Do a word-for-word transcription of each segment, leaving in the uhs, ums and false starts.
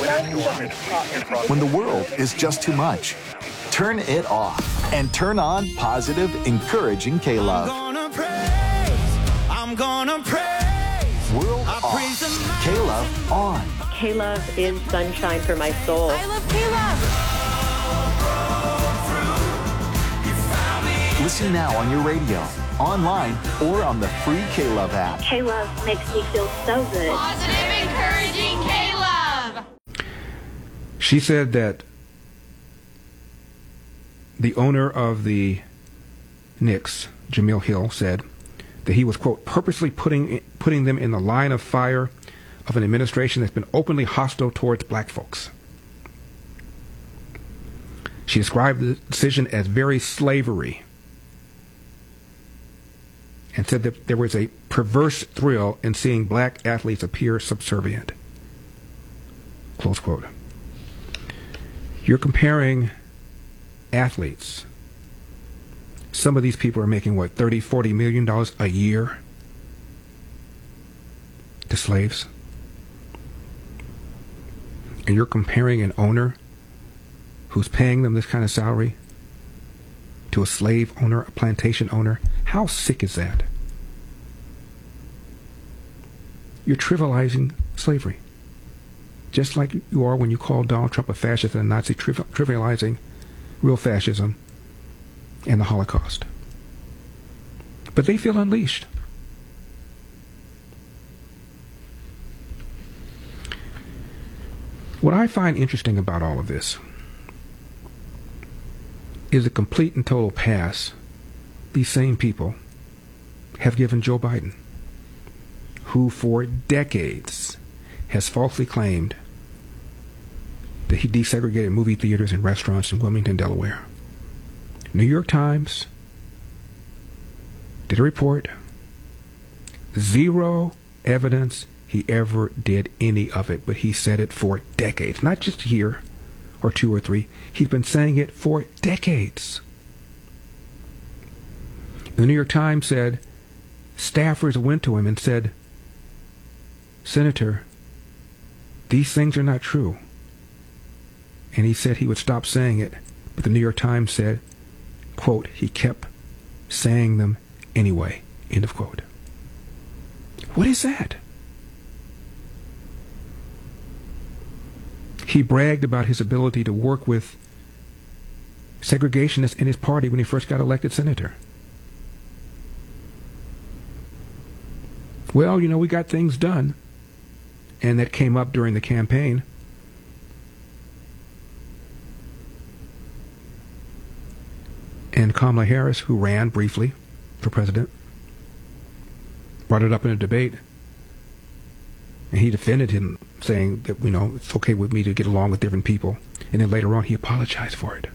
When the world is just too much, turn it off and turn on positive, encouraging K-Love. I'm gonna praise, I'm gonna praise. World off, K-Love on. K-Love is sunshine for my soul. I love K-Love. Listen now on your radio, online, or on the free K-Love app. K-Love makes me feel so good. Positive, encouraging K-Love. She said that the owner of the Knicks, Jamil Hill, said that he was, quote, purposely putting putting them in the line of fire of an administration that's been openly hostile towards black folks. She described the decision as very slavery and said that there was a perverse thrill in seeing black athletes appear subservient. Close quote. You're comparing athletes. Some of these people are making, what, thirty, forty million dollars a year to slaves? And you're comparing an owner who's paying them this kind of salary to a slave owner, a plantation owner? How sick is that? You're trivializing slavery. Just like you are when you call Donald Trump a fascist and a Nazi, triv- trivializing real fascism and the Holocaust. But they feel unleashed. What I find interesting about all of this is a complete and total pass these same people have given Joe Biden, who for decades has falsely claimed that he desegregated movie theaters and restaurants in Wilmington, Delaware. New York Times did a report. Zero evidence he ever did any of it, but he said it for decades. Not just a year or two or three. He's been saying it for decades. The New York Times said staffers went to him and said, Senator, these things are not true. And he said he would stop saying it, but the New York Times said, quote, he kept saying them anyway, end of quote. What is that? He bragged about his ability to work with segregationists in his party when he first got elected senator. Well, you know, we got things done, and that came up during the campaign. And Kamala Harris, who ran briefly for president, brought it up in a debate, and he defended him, saying that, you know, it's okay with me to get along with different people. And then later on, he apologized for it.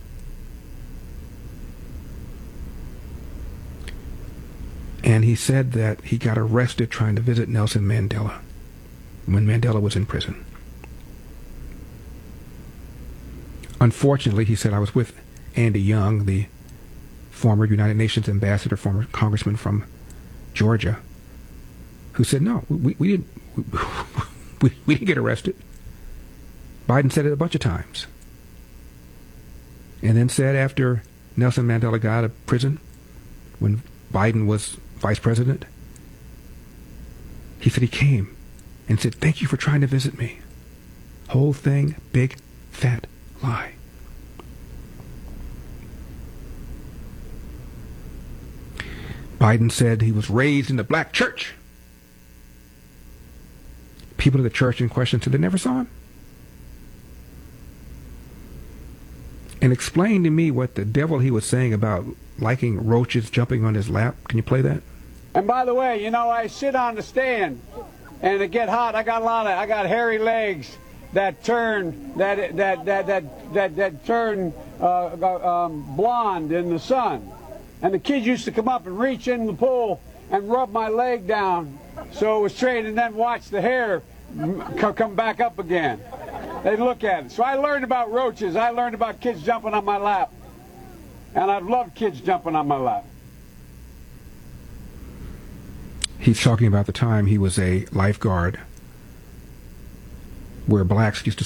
And he said that he got arrested trying to visit Nelson Mandela when Mandela was in prison. Unfortunately, he said, I was with Andy Young, the former United Nations ambassador, former congressman from Georgia, who said, no, we, we didn't we, we didn't get arrested. Biden said it a bunch of times. And then said after Nelson Mandela got out of prison, when Biden was vice president, he said he came and said, thank you for trying to visit me. Whole thing, big, fat lie. Biden said he was raised in the black church. People of the church in question said they never saw him. And explain to me what the devil he was saying about liking roaches jumping on his lap. Can you play that? And by the way, you know, I sit on the stand and it get hot. I got a lot of, I got hairy legs that turn, that that that that that, that turn uh, um, blonde in the sun. And the kids used to come up and reach in the pool and rub my leg down so it was straight, and then watch the hair come back up again. They'd look at it. So I learned about roaches. I learned about kids jumping on my lap. And I've loved kids jumping on my lap. He's talking about the time he was a lifeguard where blacks used to